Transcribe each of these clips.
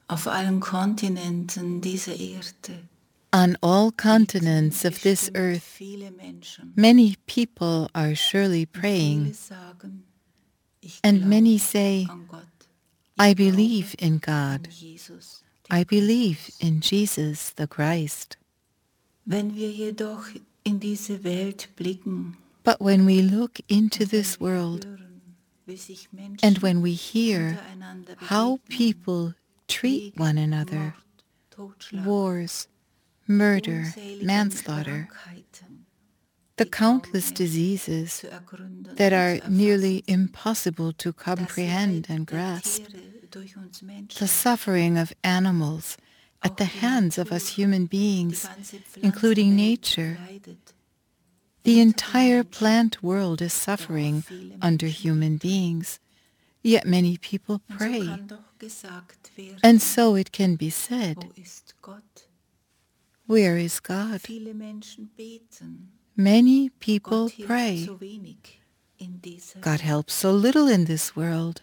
auf allen Kontinenten dieser Erde On all continents of this bestimmt earth, viele Menschen. many people are surely Und viele praying, sagen, ich and many glaube say, an Gott. I Ich glaube believe in an God. Jesus, I den believe Christus. in Jesus the Christ. Wenn wir jedoch in diese Welt blicken But when we look into und wenn this wir world, hören, wie sich and Menschen when we hear untereinander how begegnen, people treat Krieg, one another, Mord, Totschlag, wars, die murder, unzähligen manslaughter, Krankheiten, the die kaum countless mehr diseases zu ergründen that und are zu nearly erfassen sind, impossible to das comprehend Leid and der grasp, Tiere durch uns the Menschen, suffering of animals at auch the die hands of Natur, us human die beings, ganze including Pflanzenwelt nature. leidet The unter den entire Menschen, plant world is doch suffering viele under Menschen human beten. beings, yet many people Und so pray. kann doch gesagt And werden, so it can be said, wo ist Gott? where is God? Viele Menschen beten, Many people Gott hilft pray. so wenig in dieser God Welt. helps so little in this world.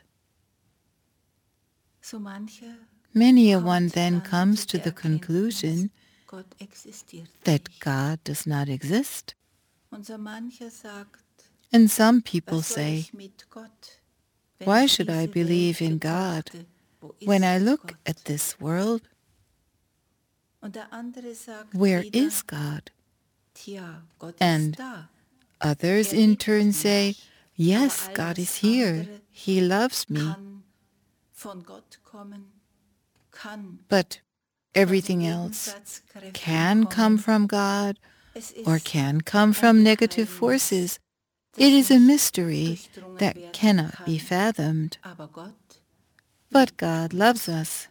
So mancher Many a one kommt then dann comes zu to der the Erkenntnis, conclusion Gott existiert that nicht. God does not exist. Und so mancher sagt, And some people was soll say, ich mit Gott, wenn why ich should I diese believe Welt in God betrachte, wo when I ist look Gott? at this world? Und der andere sagt Where wieder, is God? tja, Gott And ist da. others Er in liebt turn mich, say, aber yes, all God das is here. andere He loves me. kann von Gott kommen, kann But von everything else Gegensatzkräften can come kommen. from God Es or ist can come ein from negative Geheimnis, forces. das It is a nicht mystery durchdrungen that werden cannot be kann. fathomed. Aber Gott But liebt God uns. loves us.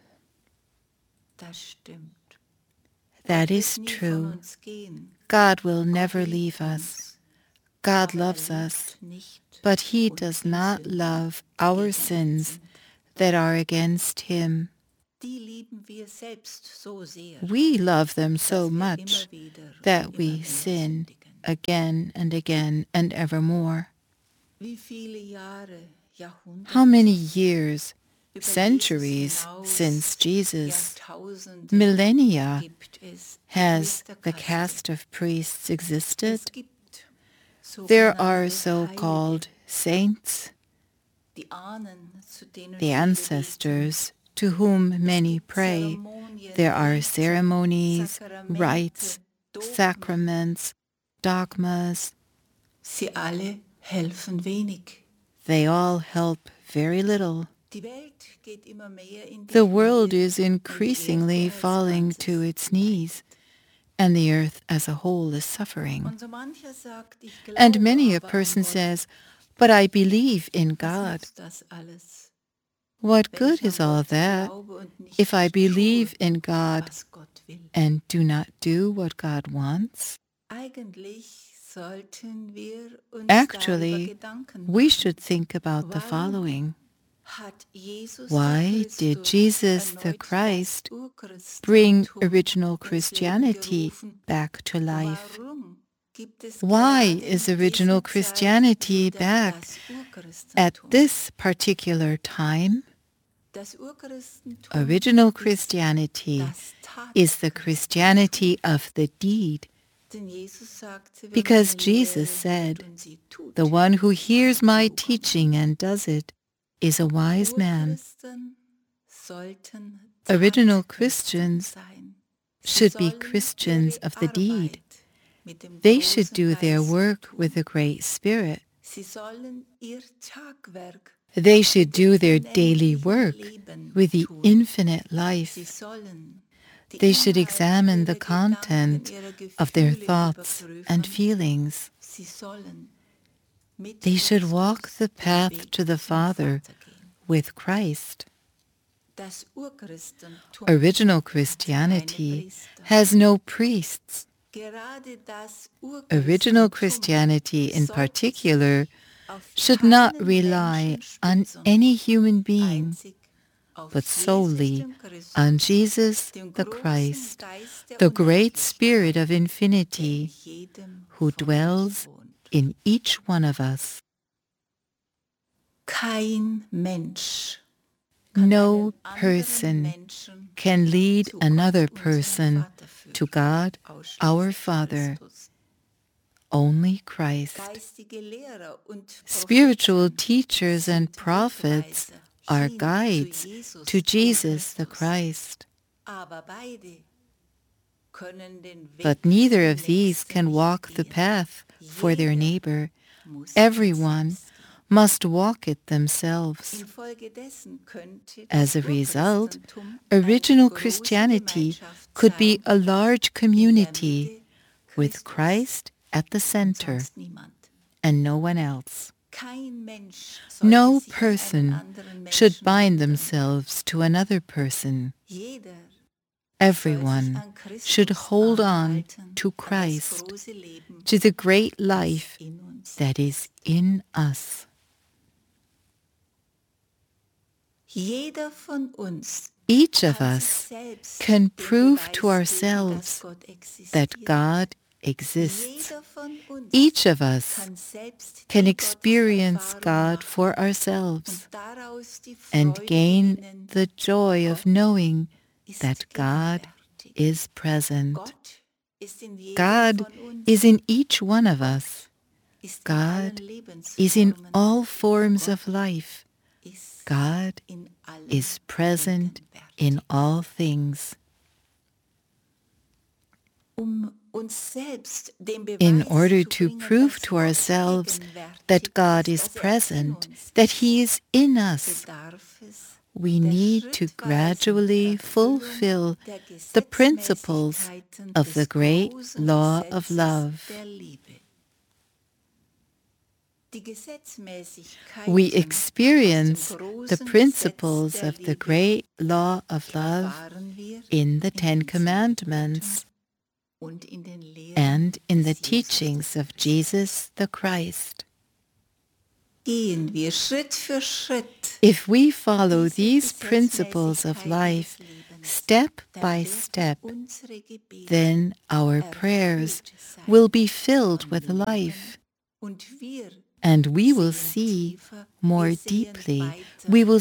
Das stimmt. That Gott is wird nie von true. uns gehen. God will Gott never liebt leave us. uns. God Aber loves er us. liebt nicht But He does unsere not Sünden, love die our gegen ihn sins sind. that are against Him. Die lieben wir selbst so sehr, We love them so dass wir much immer wieder und that immer we mehr sin sündigen. again and again and evermore. Wie viele Jahre, How many Jahrhunderte, years, über centuries Jesus since hinaus, Jesus, Jahrtausende millennia, gibt es die has the Priesterkaste. caste of priests Es existed? gibt There are sogenannte so-called Heilige, saints, die Ahnen, zu denen the viele ancestors, beten. to whom Es many gibt pray. Zeremonien, There are Riten, ceremonies, Sakramente, rites, Dogmen. sacraments, dogmas. Sie alle helfen wenig. They all help very little. Die Welt geht immer mehr in die The world Knie is und die increasingly Erde als falling Ganzes to its knees, leidet. and the earth as a whole is suffering. Und so mancher sagt, ich And glaube many a aber an person Gott. says, but I believe in Was God. nützt das alles, What wenn good ich an is all Gott that glaube und nicht if I tue, believe in God was Gott will? and do not do what God wants? Eigentlich sollten wir uns darüber Actually, Gedanken we machen. should think about the Warum following. hat Jesus Why der did Christus Jesus the erneut Christ das Urchristentum bring original ins Leben Christianity gerufen? back to life? Warum gibt es Why gerade is in original dieser Zeit Christianity wieder back das at Urchristentum? this particular time? Das Urchristentum Original ist Christianity das is the Tatenchristentum. Christianity of the deed, Denn Jesus sagte, wer because meine Jesus Lehre said, hört und sie tut, the one who hears my klug. teaching and does it is a wise man. Urchristen sollten Original Tatchristen Christians sein. Sie should be sollen Christians ihre of the deed. Arbeit mit dem They should großen do their Geist work tun. with a great spirit. Sie sollen ihr Tagwerk They should mit dem do their daily unendlichen work Leben with the tun. infinite Sie life. sollen die They should Inhalte examine the ihrer Gedanken, content ihrer of their Gefühle thoughts and überprüfen. feelings. Sie sollen mit They should walk Christus the den path Weg to the zum Father Vater gehen. with Christ. Das Urchristentum Original hat keine Christianity Priester. has no priests. Gerade das Original Urchristentum Christianity in sollte particular sich auf should not keinen rely Menschen on stützen, any human being, einzig auf but Jesus, solely dem Christus, on Jesus dem the großen Christ, Geist der the great Spirit Unendlichkeit, of der in infinity, jedem who von uns dwells wohnt. in each one of us. Kein Mensch No person can lead another person to God, our Father. Only Christ. Spiritual teachers and prophets are guides to Jesus the Christ. But neither of these can walk the path for their neighbor. Everyone must walk it themselves. As a result, original Christianity could be a large community with Christ at the center and no one else. No person should bind themselves to another person. Everyone should hold on to Christ, to the great life that is in us. Each of us can prove to ourselves that God exists. Each of us can experience God for ourselves and gain the joy of knowing that God is present. God is in each one of us. God is in all forms of life. God is present in all things. In order to prove to ourselves that God is present, that He is in us, we need to gradually fulfill the principles of the great law of love. We experience the principles of the great law of love in the Ten Commandments and in the teachings of Jesus the Christ. If we follow these principles of life step by step, then our prayers will be filled with life, and we will see more deeply. We will